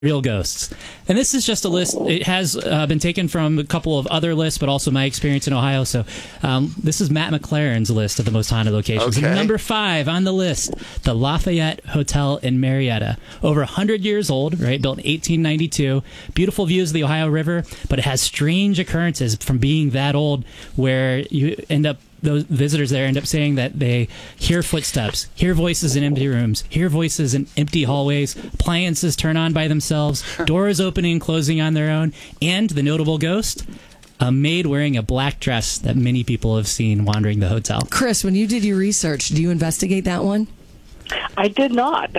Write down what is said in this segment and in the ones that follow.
real ghosts. And this is just a list. It has been taken from a couple of other lists, but also my experience in Ohio. So this is Matt McLaren's list of the most haunted locations. Okay. And number 5 on the list, the Lafayette Hotel in Marietta. Over 100 years old, right? Built in 1892. Beautiful views of the Ohio River, but it has strange occurrences from being that old where you end up those visitors there end up saying that they hear footsteps, hear voices in empty rooms, hear voices in empty hallways, appliances turn on by themselves, doors opening and closing on their own, and the notable ghost, a maid wearing a black dress that many people have seen wandering the hotel. Chris, when you did your research, do you investigate that one? I did not.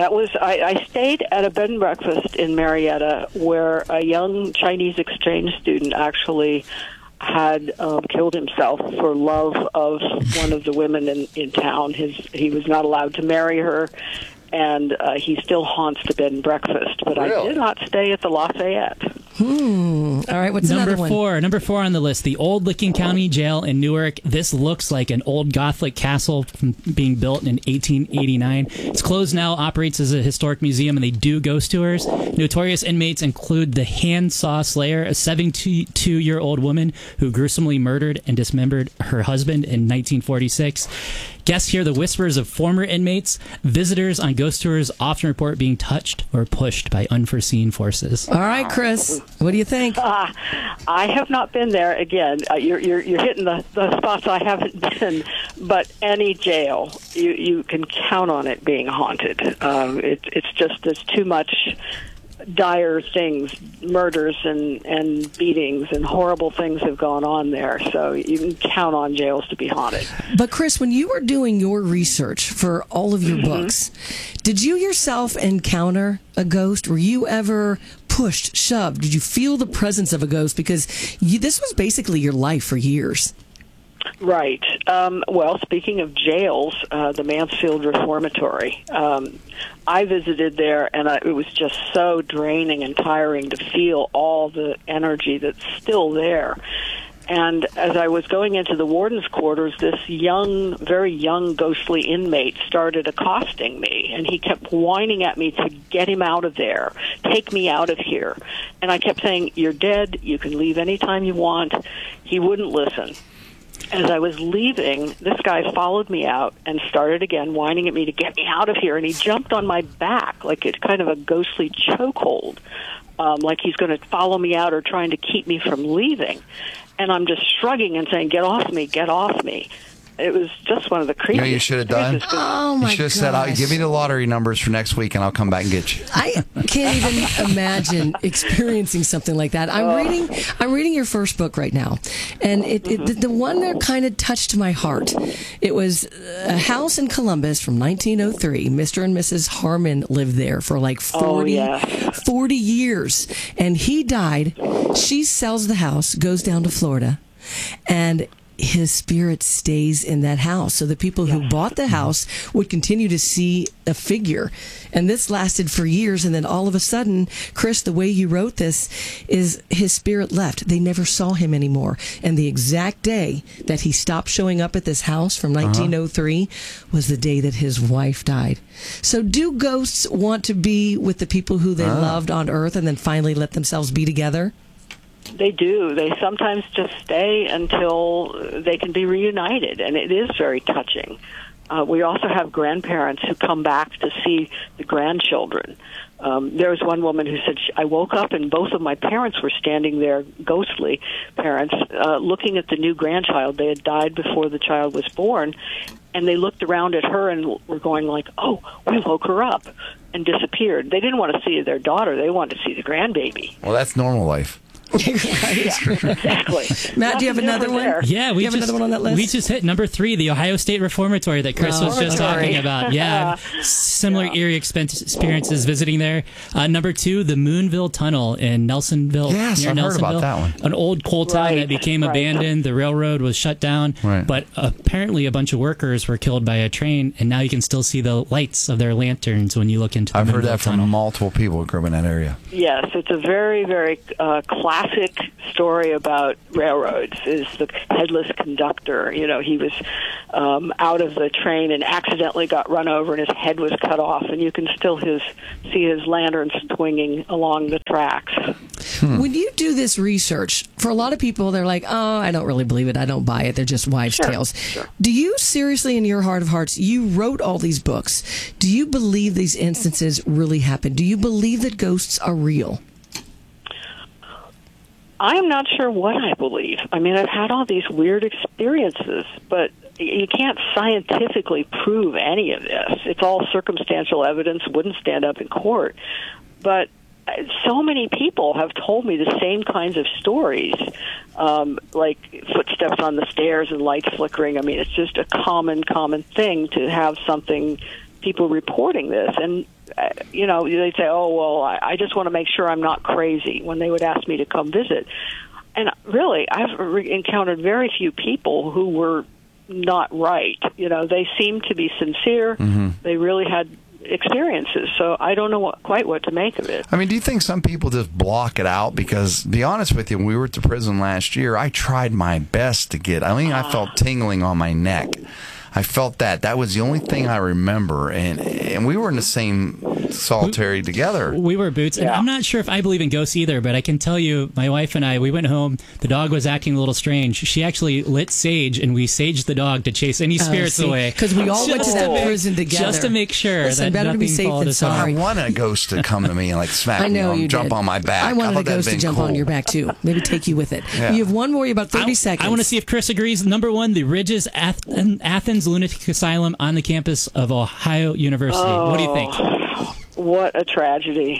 I stayed at a bed and breakfast in Marietta where a young Chinese exchange student actually had killed himself for love of one of the women in town. He was not allowed to marry her, and he still haunts the bed and breakfast. But really? I did not stay at the Lafayette. All right, what's another one? Number 4 on the list, the Old Licking County Jail in Newark. This looks like an old Gothic castle from being built in 1889. It's closed now, operates as a historic museum, and they do ghost tours. Notorious inmates include the Handsaw Slayer, a 72-year-old woman who gruesomely murdered and dismembered her husband in 1946. Guests hear the whispers of former inmates. Visitors on ghost tours often report being touched or pushed by unforeseen forces. All right, Chris, what do you think? I have not been there. Again, you're hitting the spots I haven't been. But any jail, you can count on it being haunted. It's just there's too much dire things, murders and beatings and horrible things have gone on there. So you can count on jails to be haunted. But Chris, when you were doing your research for all of your books, did you yourself encounter a ghost? Were you ever pushed, shoved? Did you feel the presence of a ghost? Because this was basically your life for years. Right. Well, speaking of jails, the Mansfield Reformatory, I visited there, and it was just so draining and tiring to feel all the energy that's still there. And as I was going into the warden's quarters, this young, very young, ghostly inmate started accosting me, and he kept whining at me to get him out of there, take me out of here. And I kept saying, "You're dead, you can leave anytime you want." He wouldn't listen. As I was leaving, this guy followed me out and started again whining at me to get me out of here, and he jumped on my back like it's kind of a ghostly chokehold, like he's going to follow me out or trying to keep me from leaving. And I'm just shrugging and saying, "Get off me, get off me." It was just one of the creepiest. You know what you should have done? Oh, my You should have said, "Give me the lottery numbers for next week, and I'll come back and get you." I can't even imagine experiencing something like that. I'm reading your first book right now, and the one that kind of touched my heart. It was a house in Columbus from 1903. Mr. and Mrs. Harmon lived there for like 40 years, and he died. She sells the house, goes down to Florida, and his spirit stays in that house. So the people who bought the house would continue to see a figure. And this lasted for years. And then all of a sudden, Chris, the way you wrote this is his spirit left. They never saw him anymore. And the exact day that he stopped showing up at this house from 1903 was the day that his wife died. So do ghosts want to be with the people who they loved on earth and then finally let themselves be together? They do. They sometimes just stay until they can be reunited, and it is very touching. We also have grandparents who come back to see the grandchildren. There was one woman who said, "I woke up and both of my parents were standing there, ghostly parents, looking at the new grandchild. They had died before the child was born, and they looked around at her and were going like, 'Oh, we woke her up,' and disappeared. They didn't want to see their daughter. They wanted to see the grandbaby." Well, that's normal life. Exactly. Matt, do you have another one? There. Yeah, we have another one on that list? We just hit number 3, the Ohio State Reformatory that Chris was just talking about. Yeah, similar eerie experiences visiting there. Number 2, the Moonville Tunnel in Nelsonville. Yes, near I've heard about that one. An old coal town that became abandoned. The railroad was shut down, but apparently a bunch of workers were killed by a train, and now you can still see the lights of their lanterns when you look into the I've heard Moonville that from Tunnel. multiple people who grew up in that area. Yes, it's a very, very classic classic story about railroads is the headless conductor. You know, he was out of the train and accidentally got run over, and his head was cut off, and you can still see his lanterns swinging along the tracks. When you do this research, for a lot of people, they're like, oh, I don't really believe it. I don't buy it. They're just wives' tales. Sure. Do you seriously, in your heart of hearts, you wrote all these books. Do you believe these instances really happened? Do you believe that ghosts are real? I am not sure what I believe. I mean, I've had all these weird experiences, but you can't scientifically prove any of this. It's all circumstantial evidence, wouldn't stand up in court. But so many people have told me the same kinds of stories, like footsteps on the stairs and lights flickering. I mean, it's just a common thing to have people reporting this. And, you know, they'd say, oh, well, I just want to make sure I'm not crazy when they would ask me to come visit. And really, I've encountered very few people who were not right. You know, they seemed to be sincere. Mm-hmm. They really had experiences, so I don't know quite what to make of it. I mean, do you think some people just block it out? Because, to be honest with you, when we were at the prison last year, I tried my best to get, I felt tingling on my neck. I felt that. That was the only thing I remember. And we were in the same solitary together. We were, Boots. And I'm not sure if I believe in ghosts either, but I can tell you, my wife and I, we went home. The dog was acting a little strange. She actually lit sage, and we saged the dog to chase any spirits away. Because we all went to that prison together. Just to make sure that better nothing to be safe than sorry. I want a ghost to come to me and smack me and jump on my back. I wanted a ghost to jump on your back, too. Maybe take you with it. Yeah. You have one more, about 30 seconds. I want to see if Chris agrees. Number one, the Ridges Athens Lunatic Asylum on the campus of Ohio University. What do you think? What a tragedy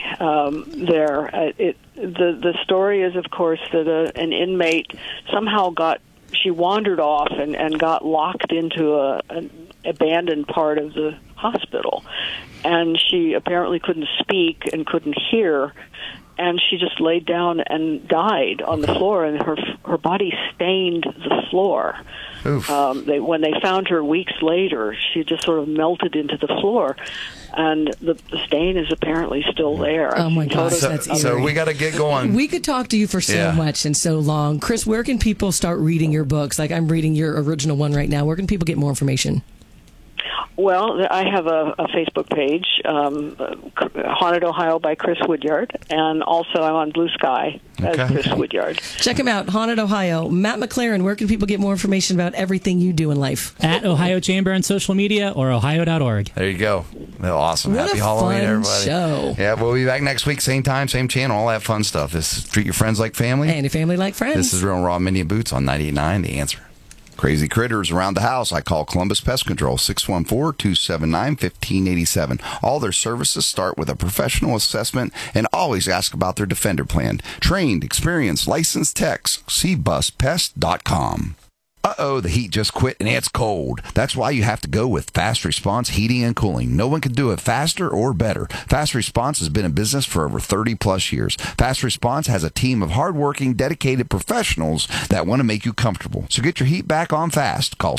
there. The story is, of course, that an inmate somehow she wandered off and got locked into an abandoned part of the hospital. And she apparently couldn't speak and couldn't hear. And she just laid down and died on the floor, and her body stained the floor. When they found her weeks later, she just sort of melted into the floor, and the stain is apparently still there. Oh my gosh, that's eerie. So we got to get going. We could talk to you for so much and so long. Chris, where can people start reading your books? Like, I'm reading your original one right now. Where can people get more information? Well, I have a Facebook page, Haunted Ohio by Chris Woodyard, and also I'm on Blue Sky as Chris Woodyard. Check him out, Haunted Ohio. Matt McLaren, where can people get more information about everything you do in life? At Ohio Chamber on social media or ohio.org. There you go. Awesome. What Happy a Halloween, fun everybody. Show. Yeah, we'll be back next week, same time, same channel, all that fun stuff. This is Treat Your Friends Like Family. And your family like friends. This is Real Raw, Mindy and Boots on 98.9 The Answer. Crazy critters around the house. I call Columbus Pest Control, 614-279-1587. All their services start with a professional assessment and always ask about their Defender plan. Trained, experienced, licensed techs. cbuspest.com. Uh-oh, the heat just quit and it's cold. That's why you have to go with Fast Response Heating and Cooling. No one can do it faster or better. Fast Response has been in business for over 30-plus years. Fast Response has a team of hardworking, dedicated professionals that want to make you comfortable. So get your heat back on fast. Call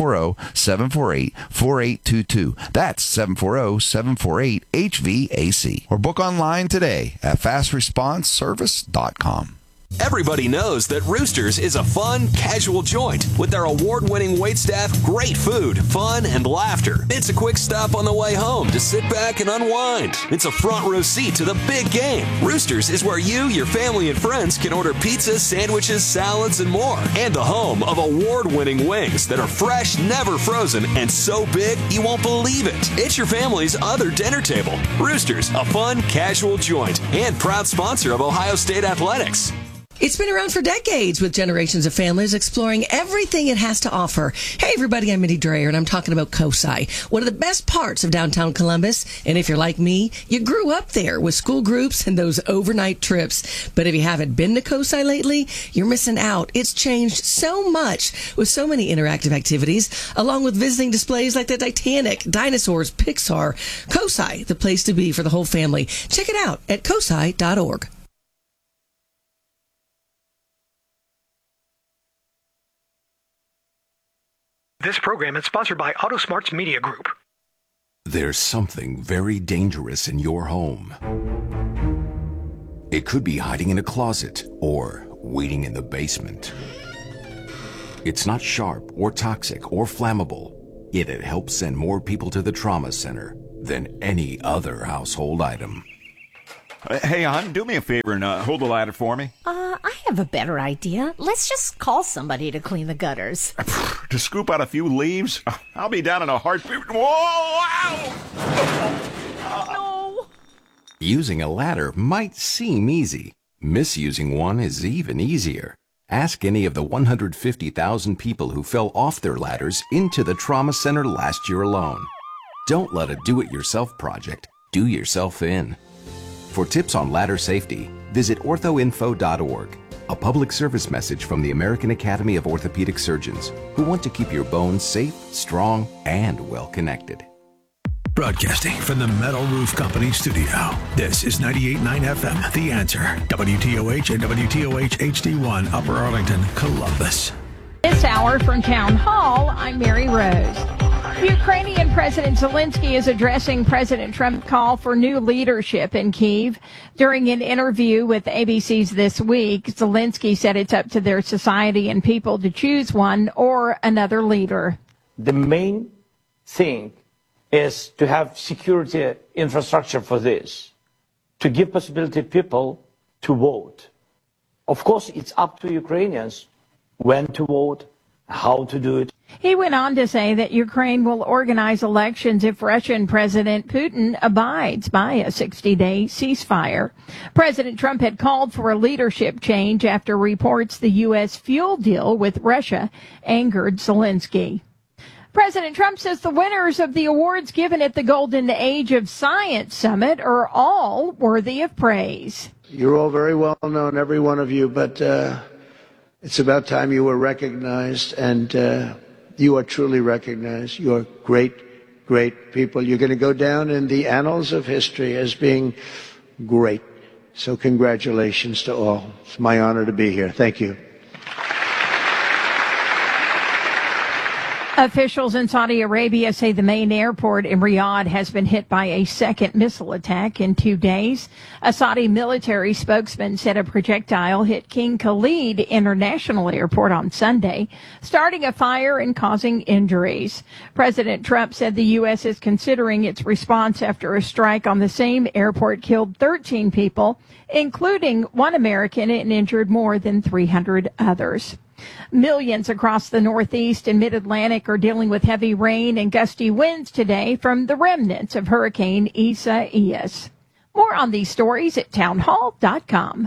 740-748-4822. That's 740-748-HVAC. Or book online today at fastresponseservice.com. Everybody knows that Roosters is a fun, casual joint with their award-winning waitstaff, great food, fun, and laughter. It's a quick stop on the way home to sit back and unwind. It's a front row seat to the big game. Roosters is where you, your family, and friends can order pizza, sandwiches, salads, and more. And the home of award-winning wings that are fresh, never frozen, and so big you won't believe it. It's your family's other dinner table. Roosters, a fun, casual joint, and proud sponsor of Ohio State Athletics. It's been around for decades with generations of families exploring everything it has to offer. Hey, everybody, I'm Mindy Dreyer, and I'm talking about COSI, one of the best parts of downtown Columbus. And if you're like me, you grew up there with school groups and those overnight trips. But if you haven't been to COSI lately, you're missing out. It's changed so much with so many interactive activities, along with visiting displays like the Titanic, dinosaurs, Pixar. COSI, the place to be for the whole family. Check it out at COSI.org. This program is sponsored by AutoSmarts Media Group. There's something very dangerous in your home. It could be hiding in a closet or waiting in the basement. It's not sharp or toxic or flammable, yet it helps send more people to the trauma center than any other household item. Hey, hon, do me a favor and hold the ladder for me. I have a better idea. Let's just call somebody to clean the gutters. To scoop out a few leaves? I'll be down in a heartbeat. Whoa! Ow! No. Using a ladder might seem easy. Misusing one is even easier. Ask any of the 150,000 people who fell off their ladders into the trauma center last year alone. Don't let a do-it-yourself project do yourself in. For tips on ladder safety, visit orthoinfo.org, a public service message from the American Academy of Orthopedic Surgeons, who want to keep your bones safe, strong, and well-connected. Broadcasting from the Metal Roof Company studio, this is 98.9 FM, The Answer, WTOH and WTOH HD1, Upper Arlington, Columbus. This hour from Town Hall, I'm Mary Rose. Ukrainian President Zelensky is addressing President Trump's call for new leadership in Kyiv. During an interview with ABC's This Week, Zelensky said it's up to their society and people to choose one or another leader. The main thing is to have security infrastructure for this, to give possibility people to vote. Of course, it's up to Ukrainians when to vote, how to do it. He went on to say that Ukraine will organize elections if Russian President Putin abides by a 60-day ceasefire. President Trump had called for a leadership change after reports the U.S. fuel deal with Russia angered Zelensky. President Trump says the winners of the awards given at the Golden Age of Science Summit are all worthy of praise. You're all very well known, every one of you, but it's about time you were recognized, and you are truly recognized. You are great, great people. You're going to go down in the annals of history as being great. So congratulations to all. It's my honor to be here. Thank you. Officials in Saudi Arabia say the main airport in Riyadh has been hit by a second missile attack in 2 days. A Saudi military spokesman said a projectile hit King Khalid International Airport on Sunday, starting a fire and causing injuries. President Trump said the U.S. is considering its response after a strike on the same airport killed 13 people, including one American, and injured more than 300 others. Millions across the Northeast and Mid-Atlantic are dealing with heavy rain and gusty winds today from the remnants of Hurricane Isaias. More on these stories at townhall.com.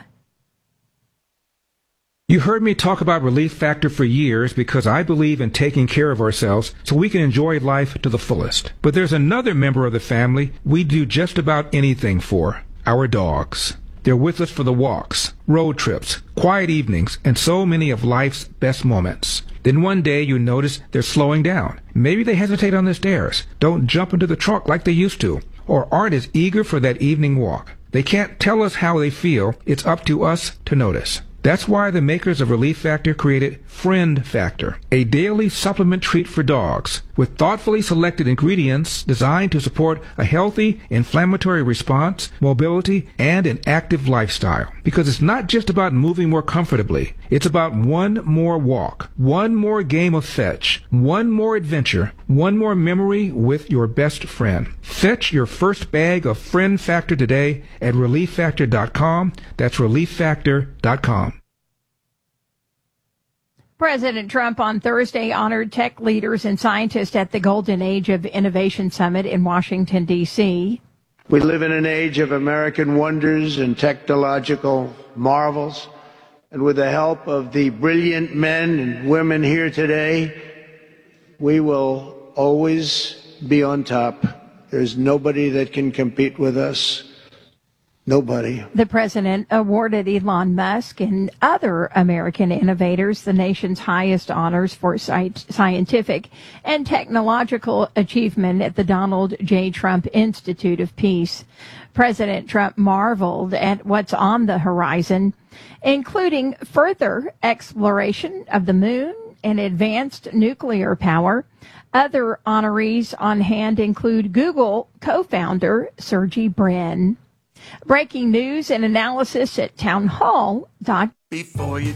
You heard me talk about Relief Factor for years because I believe in taking care of ourselves so we can enjoy life to the fullest. But there's another member of the family we do just about anything for, our dogs. They're with us for the walks, road trips, quiet evenings, and so many of life's best moments. Then one day you notice they're slowing down. Maybe they hesitate on the stairs, don't jump into the truck like they used to, or aren't as eager for that evening walk. They can't tell us how they feel. It's up to us to notice. That's why the makers of Relief Factor created Friend Factor, a daily supplement treat for dogs with thoughtfully selected ingredients designed to support a healthy inflammatory response, mobility, and an active lifestyle. Because it's not just about moving more comfortably. It's about one more walk, one more game of fetch, one more adventure, one more memory with your best friend. Fetch your first bag of Friend Factor today at ReliefFactor.com. That's ReliefFactor.com. President Trump on Thursday honored tech leaders and scientists at the Golden Age of Innovation Summit in Washington, D.C. We live in an age of American wonders and technological marvels. And with the help of the brilliant men and women here today, we will always be on top. There's nobody that can compete with us. Nobody. The president awarded Elon Musk and other American innovators the nation's highest honors for scientific and technological achievement at the Donald J. Trump Institute of Peace. President Trump marveled at what's on the horizon, including further exploration of the moon and advanced nuclear power. Other honorees on hand include Google co-founder Sergey Brin. Breaking news and analysis at townhall.com. Before you